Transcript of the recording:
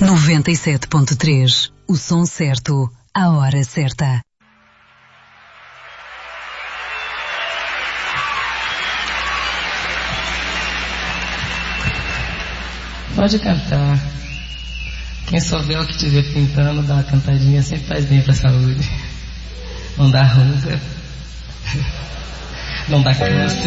97.3. O som certo, a hora certa. Pode cantar. Quem souber o que estiver pintando, dá uma cantadinha, sempre faz bem pra saúde. Não dá ruga, não dá câncer.